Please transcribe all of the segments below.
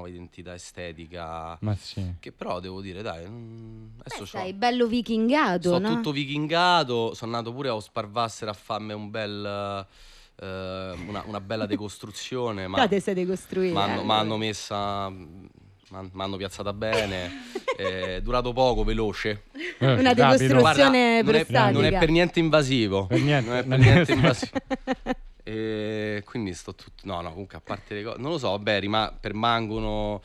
nuova identità estetica. Ma sì. Che però devo dire, dai, adesso sei bello vichingato, no? tutto vichingato, sono nato pure a Osparvassere a farmi un bel una bella decostruzione, ma te sei decostruito. m'hanno messa, m'hanno piazzata bene, è durato poco, veloce. Una decostruzione Guarda, non è per niente invasivo. Per niente. Non è per niente invasivo. E quindi sto tutto. No, comunque a parte le cose. Non lo so, vabbè, permangono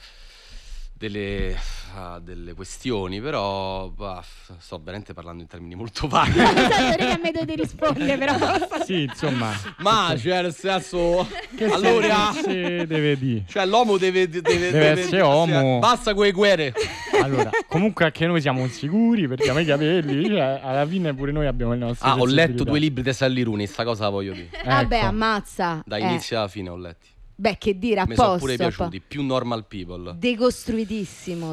delle questioni, però sto veramente parlando in termini molto vaghi. Esatto, a me dovete rispondere, però. Sì, insomma. Ma cioè, nel senso, Che allora deve dire. cioè l'uomo deve essere uomo. Basta con le guerre. Allora, comunque anche noi siamo insicuri, perdiamo i capelli, cioè, alla fine pure noi abbiamo il nostro. Ho letto 2 libri di Sally Rooney, sta cosa la voglio dire. Vabbè, Ecco. ammazza. Da inizio alla fine ho letti. Beh, che dire, a Mi sono posto. pure piaciuti, più Normal People. Decostruitissimo.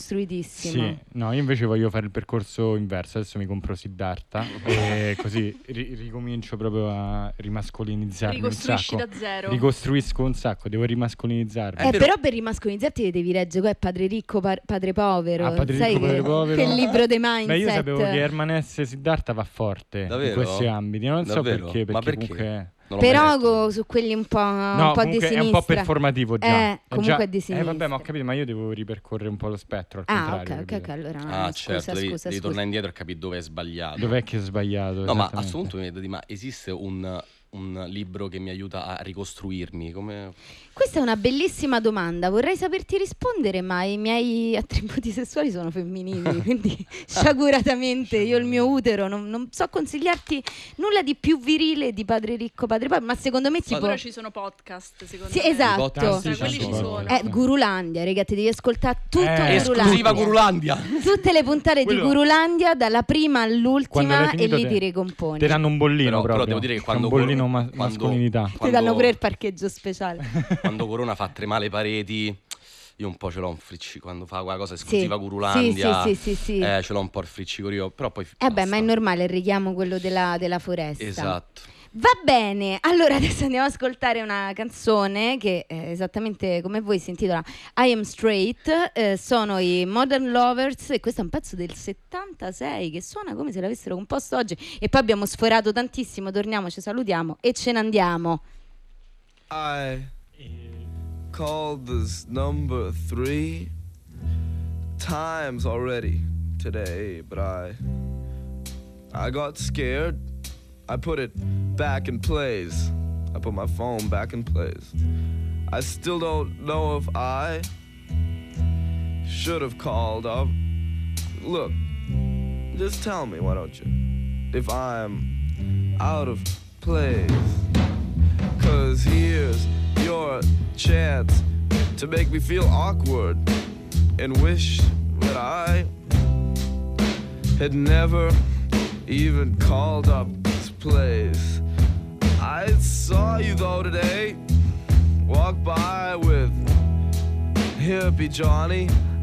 Sì, no, io invece voglio fare il percorso inverso. Adesso mi compro Siddhartha e così ricomincio proprio a rimascolinizzarmi un Ricostruisci sacco. da zero. Ricostruisco un sacco, devo rimascolinizzarmi. Però per rimascolinizzarti devi leggere Padre ricco, padre povero. Padre sai ricco, padre povero. che libro dei mindset. Beh, io sapevo che Herman S. Siddhartha va forte Davvero? in questi ambiti. Non so Davvero? perché, Ma perché? comunque. Non l'ho mai Però letto. su quelli un po' No, di comunque sinistra. è un po' performativo già. Comunque è di sinistra. Vabbè, ma ho capito, ma io devo ripercorrere un po' lo spettro al contrario. ok, allora Certo, devi tornare indietro e capire dove è sbagliato. Dov'è che è sbagliato? No, ma a esattamente. questo punto mi vedo di ma esiste un libro che mi aiuta a ricostruirmi? Come... Questa è una bellissima domanda. Vorrei saperti rispondere, ma i miei attributi sessuali sono femminili, quindi sciaguratamente io il mio utero non so consigliarti nulla di più virile di Padre ricco, padre povero, ma secondo me tipo Però ci sono podcast, secondo Sì, me. esatto. Tanti quelli ci sono. Gurulandia, ragazzi, devi ascoltare tutto Esclusiva Gurulandia. Gurulandia. Tutte le puntate Quello- di Gurulandia dalla prima Quando all'ultima l'hai e finito li ti ricomponi. Ti danno un bollino Però proprio. devo dire che C'è quando un bollino quando- mascolinità. Ti danno pure il parcheggio speciale. Quando Corona fa tremare le pareti, io un po' ce l'ho un friccico. Quando fa quella cosa esclusiva Sì. Gurulandia, Sì. ce l'ho un po' il friccico io. Però poi Beh, basta. ma è normale il richiamo quello della foresta. Esatto. Va bene, allora adesso andiamo ad ascoltare una canzone che esattamente come voi si intitola I Am Straight, sono i Modern Lovers e questo è un pezzo del 76 che suona come se l'avessero composto oggi e poi abbiamo sforato tantissimo, torniamo, ci salutiamo e ce ne andiamo. I called this number 3 times already today, but I got scared. I put it back in place. I put my phone back in place. I still don't know if I should have called up. Look, just tell me, why don't you, if I'm out of place. 'Cause here's your chance to make me feel awkward and wish that I had never even called up this place. I saw you though today, walk by with hippie Johnny.